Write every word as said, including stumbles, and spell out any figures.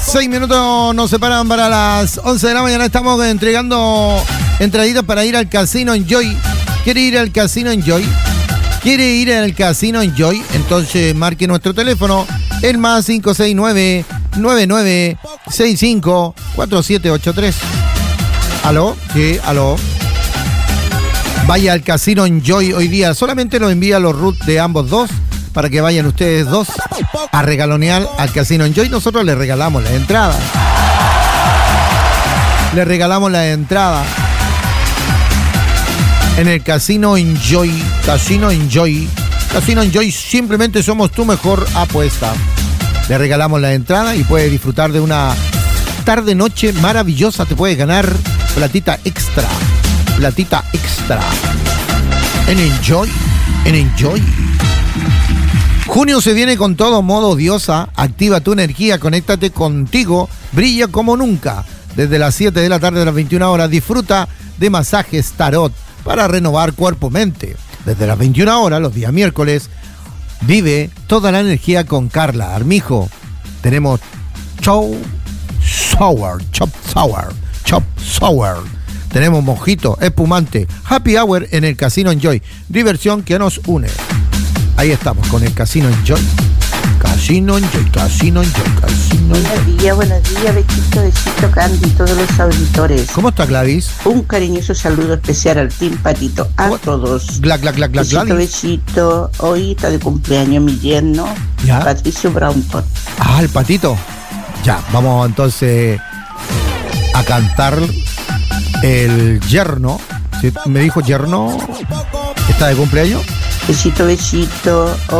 Seis minutos nos separan para las once de la mañana. Estamos entregando entraditas para ir al Casino Enjoy. ¿Quiere ir al Casino Enjoy? ¿Quiere ir al Casino Enjoy? Entonces marque nuestro teléfono, el más cinco seis nueve, nueve nueve seis cinco, cuatro siete ocho tres. ¿Aló? Sí, aló. Vaya al Casino Enjoy hoy día. Solamente lo envía los root de ambos dos para que vayan ustedes dos a regalonear al Casino Enjoy. Nosotros les regalamos la entrada. Les regalamos la entrada en el Casino Enjoy. Casino Enjoy. Casino Enjoy, simplemente somos tu mejor apuesta. Le regalamos la entrada y puedes disfrutar de una tarde-noche maravillosa. Te puedes ganar platita extra. Platita extra. En Enjoy. En Enjoy. Junio se viene con todo, modo diosa. Activa tu energía, conéctate contigo. Brilla como nunca. Desde las siete de la tarde a las veintiuna horas, disfruta de masajes tarot para renovar cuerpo-mente. Desde las veintiuna horas, los días miércoles, vive toda la energía con Carla Armijo. Tenemos Chop Sour, Chop Sour, Chop Sour. Tenemos mojito, espumante, happy hour en el Casino Enjoy. Diversión que nos une. Ahí estamos con el Casino Enjoy. Casino Enjoy, Casino Enjoy, Casino Enjoy. Buenos días, buenos días, besito, besito, Candy y todos los auditores. ¿Cómo está Gladys? Un cariñoso saludo especial al Team Patito, a ¿Cómo? Todos. Glac, glac, glac, glac, besito, Gladys. besito. Hoy está de cumpleaños mi yerno, ¿Ya? Patricio Brownton. Ah, el patito. Ya, vamos entonces a cantar el yerno. ¿Sí? ¿Me dijo yerno? ¿Está de cumpleaños? Besito, besito.